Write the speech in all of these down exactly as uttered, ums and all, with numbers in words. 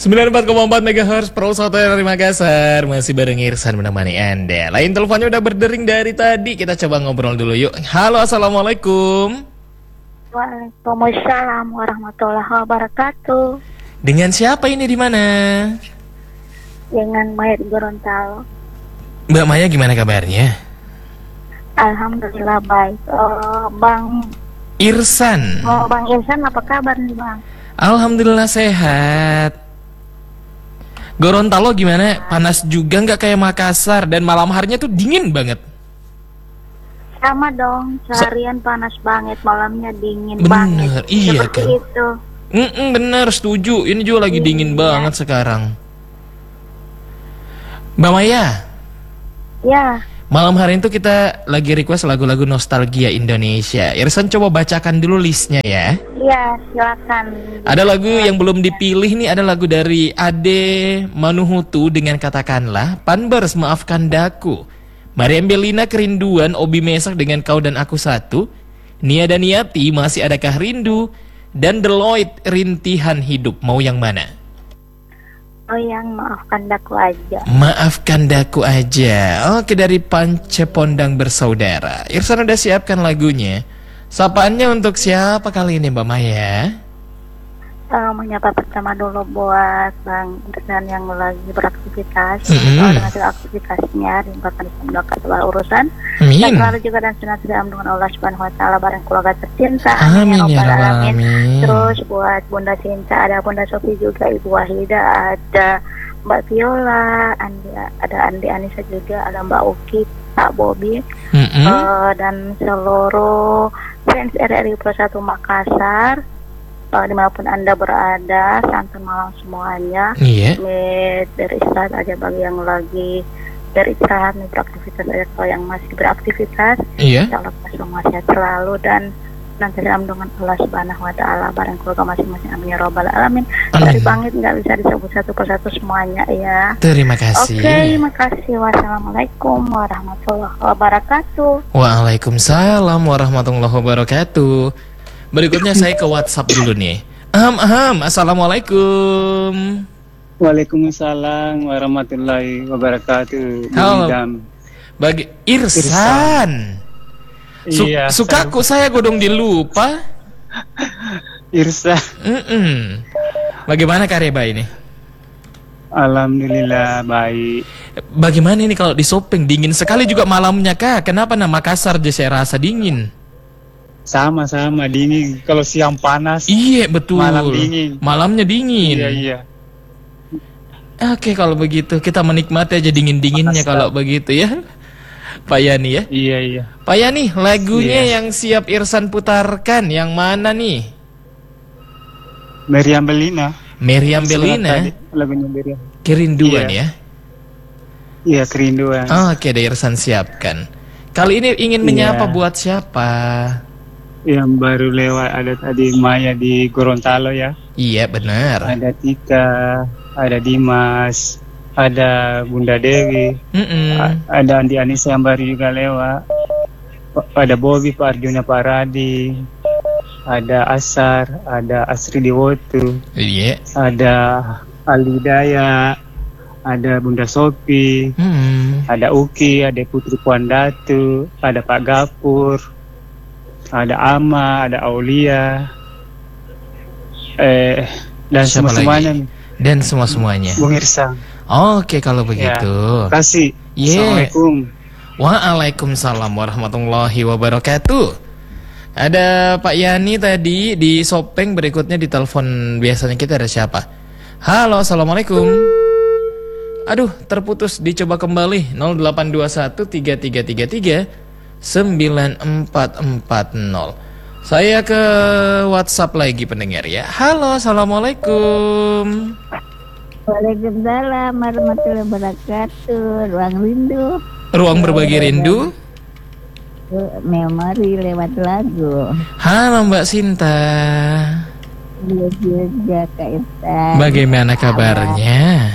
sembilan puluh empat koma empat megahertz Pro Soto dari Makassar. Masih bareng Irsan menemani Anda. Lain teleponnya udah berdering dari tadi. Kita coba ngobrol dulu yuk. Halo, assalamualaikum. Waalaikumsalam warahmatullahi wabarakatuh. Dengan siapa ini, di mana? Dengan Maya di Gorontalo. Mbak Maya, gimana kabarnya? Alhamdulillah baik. Uh, Bang Irsan. Oh, Bang Irsan, apa kabar nih Bang? Alhamdulillah sehat. Gorontalo gimana? Panas juga nggak kayak Makassar? Dan malam harinya tuh dingin banget. Sama dong, seharian panas banget, malamnya dingin Bener, banget. iya Seperti kan? itu. Mm-mm, bener, setuju. Ini juga lagi dingin Iya. banget sekarang. Mbak Maya, Ya, malam hari itu kita lagi request lagu-lagu nostalgia Indonesia. Irsan coba bacakan dulu listnya ya. ya silakan. Ada lagu yang belum dipilih nih, ada lagu dari Ade Manuhutu dengan Katakanlah, Panbers Maafkan Daku, Mariam Belina Kerinduan, Obi Mesak dengan Kau dan Aku Satu, Nia dan Niati Masih Adakah Rindu, dan Deloitte Rintihan Hidup. Mau yang mana? Oh, yang maafkan daku aja. Maafkan Daku aja. Oke, dari Pancepondang Bersaudara. Irsan udah siapkan lagunya. Sapaannya untuk siapa kali ini, Mbak Maya? Uh, menyapa pertama dulu buat Bang Irsan yang lagi beraktivitas. Mm-hmm. Soal hasil aktivitasnya diimpakkan mendoakan segala urusan. Amin. Dan selalu juga dan senang dalam dengan Allah Subhanahu Wa Taala bareng keluarga tercinta. Amin ya Rabbal Rabbal Alamin. Alamin. Terus buat Bunda Cinta, ada Bunda Sofi juga, Ibu Wahida, ada Mbak Viola, Andi, ada Andi Anissa juga, ada Mbak Uki, Pak Bobi, Mm-mm. uh, dan seluruh fans R R I Pro satu Makassar. Uh, dimanapun Anda berada, santun malam semuanya. Iya. Nih, dari istirahat aja bagi yang lagi dari istirahat nih beraktivitas aja, kalau yang masih beraktivitas, Iya. insya Allah semua sehat selalu dan nanti dalam dengan Allah Subhanahu Wa Taala bareng keluarga masing-masing, amin ya Rabbal Alamin. Amin. Dari bangit nggak bisa disebut satu persatu semuanya ya. Terima kasih. Oke, makasih. Wassalamualaikum warahmatullahi wabarakatuh. Waalaikumsalam warahmatullahi wabarakatuh. Berikutnya saya ke WhatsApp dulu nih. Aham, aham. Assalamualaikum. Waalaikumsalam warahmatullahi wabarakatuh. Halo. Bidam. Bagi Irsan. Su- Iya. Sukaku saya godong dilupa. Irsa. Mm-mm. Bagaimana Kareba ini? Alhamdulillah baik. Bagaimana ini kalau di Sopeng dingin sekali juga malamnya kak? Kenapa nama Makassar aja saya rasa dingin? Sama-sama dingin. Kalau siang panas. Iya betul. Malam dingin. Malamnya dingin. Iya iya. Oke kalau begitu kita menikmati aja dingin-dinginnya Panas, kalau begitu ya. Pak Yani ya. Iya iya. Pak Yani, lagunya Iya. yang siap Irsan putarkan yang mana nih? Meriam Belina. Meriam Belina, Tadi, Lagunya Meriam. Kerinduan Iya. ya. Iya kerinduan. Oke, ada Irsan siapkan. Kali ini ingin Iya. menyapa buat siapa? Yang baru lewat ada tadi Maya di Gorontalo ya. Iya benar. Ada Tika, ada Dimas, ada Bunda Dewi. Mm-mm. A- ada Andi Anissa yang baru juga lewat. Pa- Ada Bobi, Pak Arjuna, Pak Radi, ada Asar, ada Asri Dewoto, Iya. ada Ali Daya, ada Bunda Sopi, Mm. ada Uki, ada Putri Puan Datu, ada Pak Gapur, ada Ama, ada Aulia, eh dan Siapa semua semuanya lagi? nih, Dan semua semuanya. Bung Irsa. Oke kalau begitu. Terima kasih. Iya. Assalamualaikum. Waalaikumsalam warahmatullahi wabarakatuh. Ada Pak Yani tadi di Sopeng, berikutnya di telepon biasanya kita ada siapa? Halo, assalamualaikum. Aduh, terputus, dicoba kembali. nol delapan dua satu tiga tiga tiga tiga sembilan empat empat nol. Saya ke WhatsApp lagi pendengar ya. Halo, assalamualaikum. Waalaikumsalam warahmatullahi wabarakatuh. Ruang rindu, Ruang berbagi rindu. memori lewat lagu. Halo Mbak Sinta. Dia juga Kak Irsan. Bagaimana kabarnya?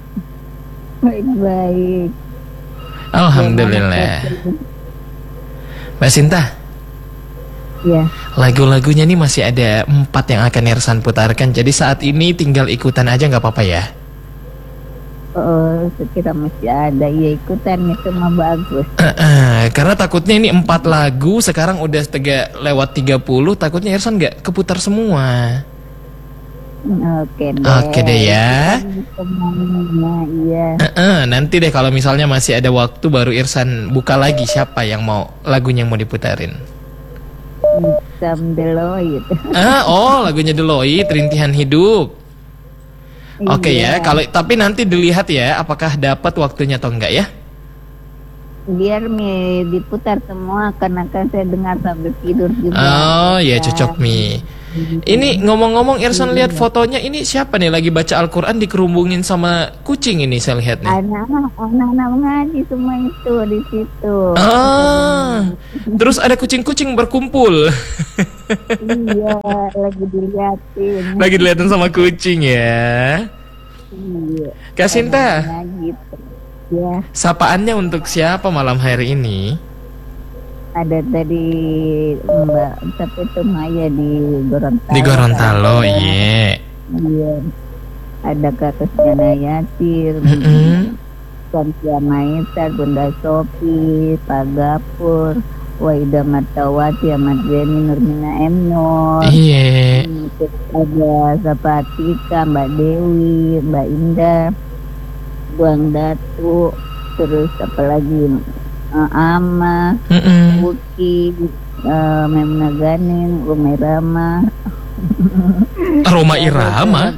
Baik-baik. Alhamdulillah. Mbak Sinta, Ya. Lagu-lagunya nih masih ada empat yang akan Irsan putarkan. Jadi saat ini tinggal ikutan aja nggak apa-apa ya. Oh, sekira masih ada. Ya ikutan itu mah bagus. Uh, uh, karena takutnya ini empat lagu sekarang udah tega lewat tiga puluh, takutnya Irsan nggak keputar semua. Oke deh. Oke deh ya. Semuanya, iya. Uh, uh, nanti deh kalau misalnya masih ada waktu baru Irsan buka lagi siapa yang mau lagunya yang mau diputarin. Sam Deloitte. Ah, oh lagunya Deloitte, Rintihan Hidup. Oke Iya. ya, kalau tapi nanti dilihat ya apakah dapat waktunya atau enggak ya. Biar Mi diputar semua karena kan saya dengar sambil tidur juga. Oh ya cocok Mi. Ini ngomong-ngomong Irsan lihat fotonya ini siapa nih lagi baca Al-Quran dikerubungin sama kucing ini saya lihat nih. Anak-anak anak-anak ngaji semua itu di situ. Ah, terus ada kucing-kucing berkumpul. Iya, lagi dilihatin. Lagi dilihatin sama kucing ya. Iya. Kak Sinta, Anak-anak gitu. Ya, sapaannya untuk siapa malam hari ini? ada tadi Mbak tapi itu Maya di Gorontalo. Di Gorontalo, Ada- iya. Iya. Ada Kakak Jana Yatir, Mm-mm. Santia Maita, Bunda Sopi, Pak Gapur, Waida Martawati, Ahmad Beni, Nurmina M. Nur. Iya. Hmm, terus ada Zapatika, Mbak Dewi, Mbak Indah, Buang Datu, terus apa lagi? Eh, Ama, Mm-mm. Buki, uh, Memna Ganin, Umi Rama, Roma Irama.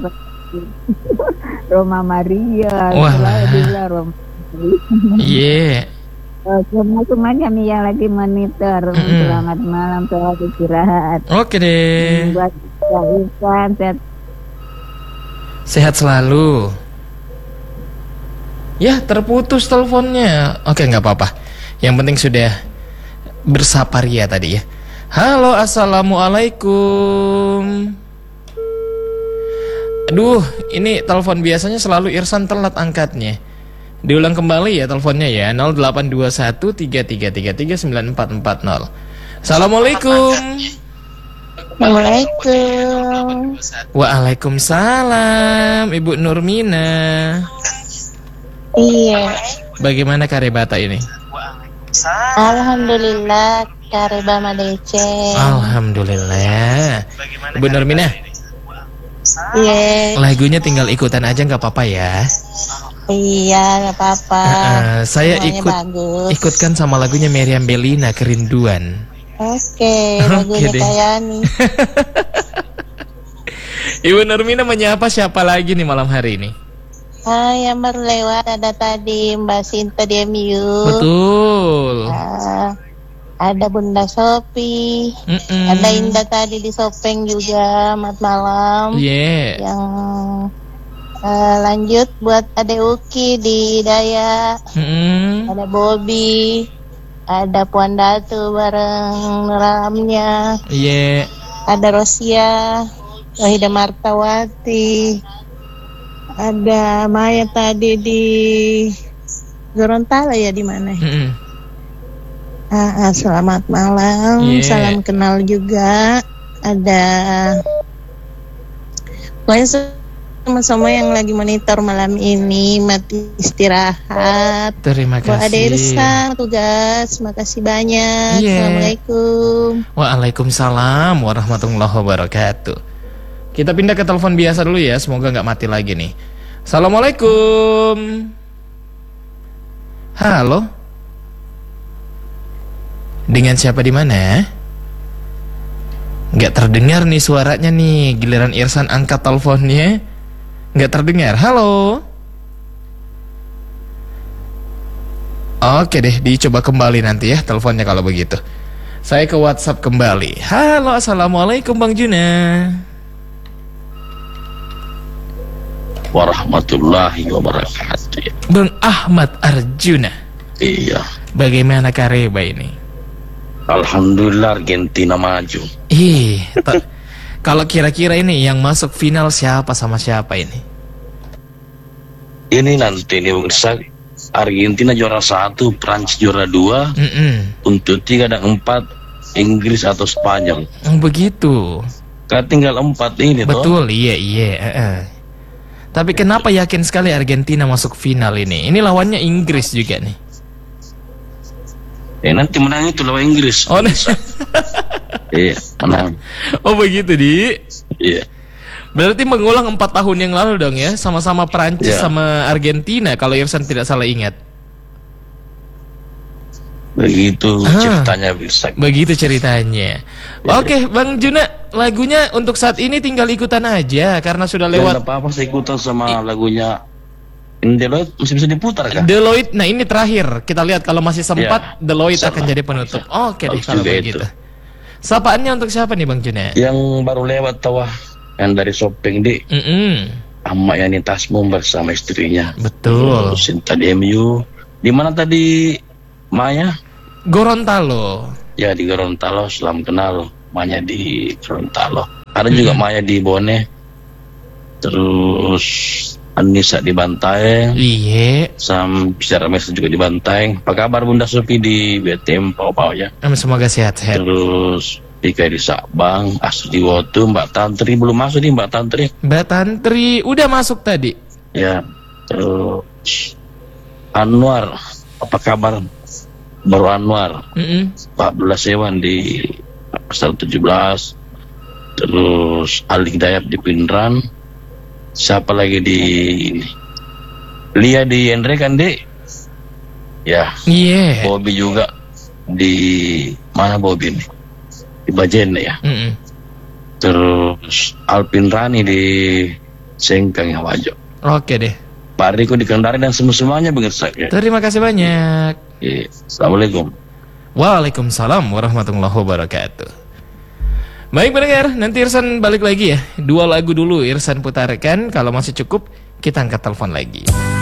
Roma Maria, Wah. selalu bilang Roma. Iya. Eh, semua semuanya Mi yang lagi monitor. Mm-mm. Selamat malam, selamat istirahat. Oke deh. Buat Kak Isan, sehat. Sehat selalu. Ya terputus teleponnya. Oke nggak apa-apa. Yang penting sudah bersaparia tadi ya. Halo assalamualaikum. Aduh ini telepon biasanya selalu Irsan telat angkatnya. Diulang kembali ya teleponnya ya. nol delapan dua satu tiga tiga tiga tiga sembilan empat empat nol. Assalamualaikum. Assalamualaikum. Waalaikumsalam Ibu Nurmina. Iya. Bagaimana karebata ini? Alhamdulillah Kareba Madece. Alhamdulillah. Ibu Nurmina, Iya. lagunya tinggal ikutan aja nggak apa-apa ya. Iya, nggak apa-apa. Uh, saya Semuanya ikut bagus. ikutkan sama lagunya Meriam Bellina Kerinduan. Oke, Oke lagunya deh. Kayani. Ibu Nurmina menyapa siapa lagi nih malam hari ini? Ah, yang baru lewat ada tadi Mbak Sinta di M U. Betul. Ah, ada Bunda Sopi. Mm-mm. Ada Indah tadi di Sopeng juga. Selamat malam. Yeah. Yang eh, lanjut buat Ade Uki di Daya. Mm-mm. Ada Bobby. Ada Puan Datu bareng Nuramnya. Yeah. Ada Rosia. Wahida Martawati. Ada Maya tadi di Gorontalo ya, di mana? Mm-mm. Ah, ah, selamat malam, Yeah. salam kenal juga. Ada pokoknya sama-sama yang lagi monitor malam ini, mati istirahat. Terima Buat Ade kasih. Irsa, tugas, makasih banyak. Yeah. Assalamualaikum. Waalaikumsalam warahmatullahi wabarakatuh. Kita pindah ke telepon biasa dulu ya, semoga nggak mati lagi nih. Assalamualaikum. Halo. Dengan siapa di mana? Nggak terdengar nih suaranya nih. Giliran Irsan angkat teleponnya, nggak terdengar. Halo. Oke deh, dicoba kembali nanti ya teleponnya kalau begitu. Saya ke WhatsApp kembali. Halo, assalamualaikum Bang Juna. Warahmatullahi wabarakatuh. Bang Ahmad Arjuna. Iya. Bagaimana Kareba ini? Alhamdulillah Argentina maju. Ih, ta- kalau kira-kira ini yang masuk final siapa sama siapa ini? Ini nanti nih pemirsa, Argentina juara satu, Prancis juara dua, Mm-mm. untuk tiga dan empat Inggris atau Spanyol. Oh, begitu. Kan tinggal empat ini toh. Betul, iya iya. eh, eh. Tapi kenapa yakin sekali Argentina masuk final ini? Ini lawannya Inggris juga nih. Eh nanti menang itu lawan Inggris. Oh, nah. Iya, menang. Oh begitu, Di. Iya. Berarti mengulang empat tahun yang lalu dong ya, sama-sama Perancis Ya. sama Argentina kalau Irsan tidak salah ingat. Begitu Ah. ceritanya bisa. Begitu ceritanya. Oke, Bang Juna, lagunya untuk saat ini tinggal ikutan aja karena sudah Lewat lewat apa-apa saya ikutan sama lagunya Deloitte, masih bisa diputar kan? Deloitte. Nah, ini terakhir. Kita lihat kalau masih sempat Ya, Deloitte bisa akan lah. jadi penutup. Bisa. Oke deh Bagus kalau juga begitu. itu. Sapaannya untuk siapa nih Bang Juna? Yang baru lewat tawa yang dari Sopeng di Mm-mm. Amma Yani Tasmum bersama istrinya. Betul. Sinta di M U. Di mana tadi Maya? Gorontalo. Ya di Gorontalo, selam kenal. Maya di Gorontalo. Ada juga Maya di Bone. Terus Anissa di Bantaeng. Iya. Sam bicara Mes juga di Bantaeng. Apa kabar Bunda Sofi di B T M Pau-Pau ya? Em, Semoga sehat-sehat. Terus Dika di Sabang, Asu di Wotu, Mbak Tantri belum masuk nih Mbak Tantri. Mbak Tantri udah masuk tadi. Ya, terus Anwar, apa kabar? Baru Anwar, Mm-mm. Pak Abdullah Sewan di pasal tujuh belas. Terus Alik Dayap di Pinran. Siapa lagi di ini? Lia di Endre kan, Dek? Ya, Iya. Bobby juga di mana Bobby nih? Di Bajen ya. Mm-mm. Terus Alpin Rani di Sengkang ya Wajo. Oke deh. Pak Riko di Kendari dan semua-semuanya begitu ya. Terima kasih banyak. Iya. Assalamualaikum. Waalaikumsalam warahmatullahi wabarakatuh. Baik pendengar, nanti Irsan balik lagi ya. Dua lagu dulu Irsan putarkan. Kalau masih cukup, kita angkat telepon lagi.